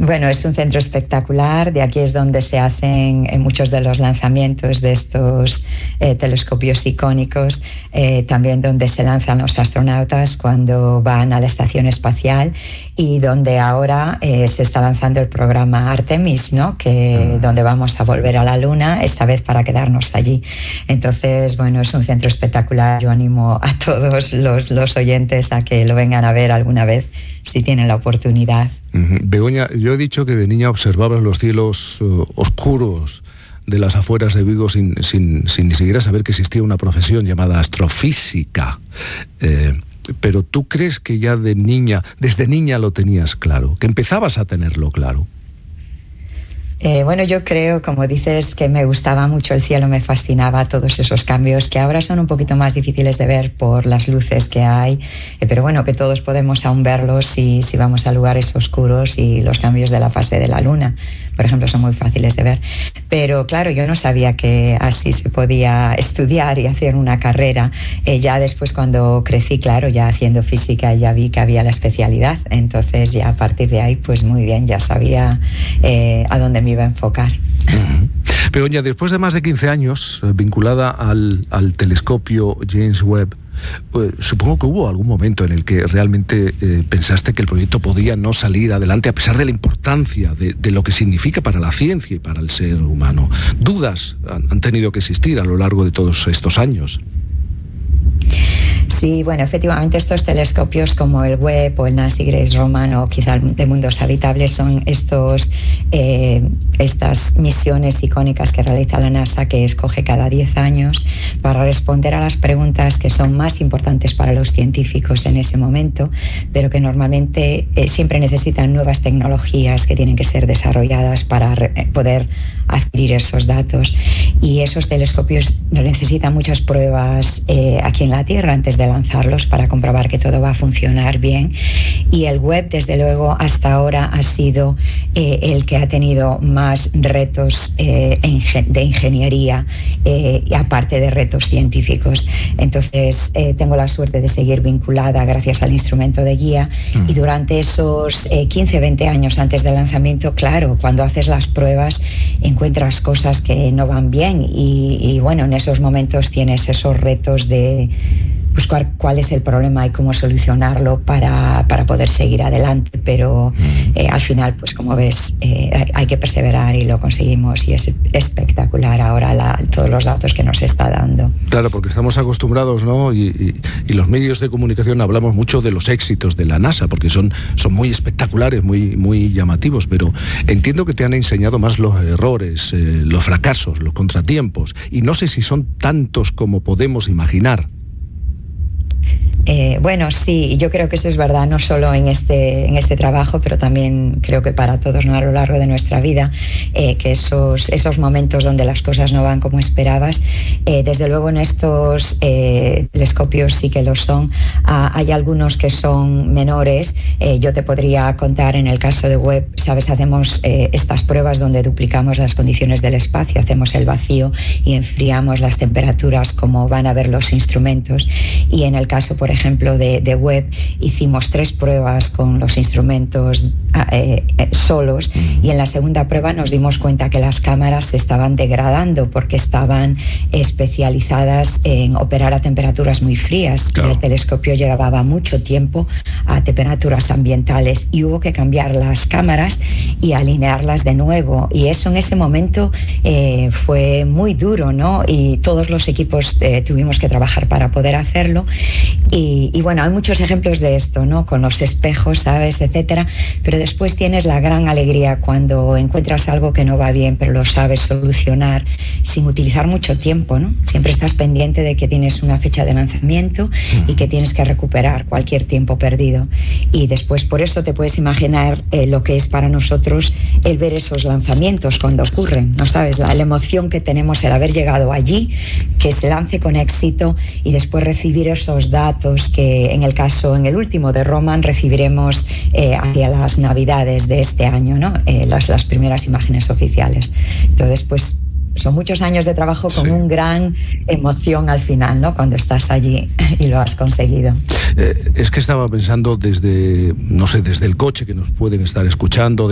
Bueno, es un centro espectacular. De aquí es donde se hacen muchos de los lanzamientos de estos telescopios icónicos. También donde se lanzan los astronautas cuando van a la estación espacial, y donde ahora se está lanzando el programa Artemis, ¿no? Donde vamos a volver a la Luna, esta vez para quedarnos allí. Entonces, bueno, es un centro espectacular. Yo animo a todos los oyentes a que lo vengan a ver alguna vez, si tienen la oportunidad. Begoña, yo he dicho que de niña observabas los cielos oscuros de las afueras de Vigo sin ni siquiera saber que existía una profesión llamada astrofísica. Pero ¿tú crees que ya desde niña lo tenías claro, que empezabas a tenerlo claro? Bueno, yo creo, como dices, que me gustaba mucho el cielo, me fascinaba todos esos cambios que ahora son un poquito más difíciles de ver por las luces que hay, pero bueno, que todos podemos aún verlos si vamos a lugares oscuros, y los cambios de la fase de la Luna, por ejemplo, son muy fáciles de ver. Pero claro, yo no sabía que así se podía estudiar y hacer una carrera. Ya después, cuando crecí, claro, ya haciendo física, ya vi que había la especialidad. Entonces ya a partir de ahí, pues muy bien, ya sabía a dónde me iba a enfocar. Begoña, después de más de 15 años vinculada al telescopio James Webb, supongo que hubo algún momento en el que realmente pensaste que el proyecto podía no salir adelante, a pesar de la importancia de lo que significa para la ciencia y para el ser humano. ¿Dudas han tenido que existir a lo largo de todos estos años? Sí, bueno, efectivamente estos telescopios como el Webb o el Nancy Grace Roman o quizá el de Mundos Habitables son estas misiones icónicas que realiza la NASA, que escoge cada 10 años para responder a las preguntas que son más importantes para los científicos en ese momento, pero que normalmente siempre necesitan nuevas tecnologías que tienen que ser desarrolladas para poder adquirir esos datos. Y esos telescopios necesitan muchas pruebas aquí en la Tierra antes de lanzarlos para comprobar que todo va a funcionar bien. Y el Webb, desde luego, hasta ahora ha sido el que ha tenido más retos de ingeniería, y aparte de retos científicos. Entonces tengo la suerte de seguir vinculada gracias al instrumento de guía, y durante esos 15-20 años antes del lanzamiento, claro, cuando haces las pruebas encuentras cosas que no van bien, y bueno, en esos momentos tienes esos retos de buscar cuál es el problema y cómo solucionarlo para poder seguir adelante, pero al final, pues como ves, hay que perseverar, y lo conseguimos, y es espectacular ahora todos los datos que nos está dando. Claro, porque estamos acostumbrados, ¿no? Y los medios de comunicación hablamos mucho de los éxitos de la NASA, porque son muy espectaculares, muy llamativos, pero entiendo que te han enseñado más los errores, los fracasos, los contratiempos, y no sé si son tantos como podemos imaginar. Bueno, sí, yo creo que eso es verdad, no solo en este trabajo, pero también creo que para todos, ¿no? A lo largo de nuestra vida, que esos momentos donde las cosas no van como esperabas, desde luego en estos telescopios sí que lo son. Hay algunos que son menores. Yo te podría contar, en el caso de Webb, sabes, hacemos estas pruebas donde duplicamos las condiciones del espacio, hacemos el vacío y enfriamos las temperaturas como van a ver los instrumentos. Y en el caso, por ejemplo, de Webb, hicimos 3 pruebas con los instrumentos solos, y en la segunda prueba nos dimos cuenta que las cámaras se estaban degradando porque estaban especializadas en operar a temperaturas muy frías. Claro. El telescopio llevaba mucho tiempo a temperaturas ambientales, y hubo que cambiar las cámaras y alinearlas de nuevo, y eso en ese momento fue muy duro, ¿no? Y todos los equipos tuvimos que trabajar para poder hacerlo. Y bueno, hay muchos ejemplos de esto, ¿no? Con los espejos, ¿sabes?, etcétera. Pero después tienes la gran alegría cuando encuentras algo que no va bien, pero lo sabes solucionar sin utilizar mucho tiempo, ¿no? Siempre estás pendiente de que tienes una fecha de lanzamiento y que tienes que recuperar cualquier tiempo perdido. Y después, por eso te puedes imaginar lo que es para nosotros el ver esos lanzamientos cuando ocurren, ¿no sabes? La emoción que tenemos, el haber llegado allí, que se lance con éxito, y después recibir esos datos que en el último de Roman recibiremos hacia las Navidades de este año, ¿no? Las primeras imágenes oficiales. Entonces, pues son muchos años de trabajo con un gran emoción al final, ¿no? Cuando estás allí y lo has conseguido. Es que estaba pensando desde el coche, que nos pueden estar escuchando,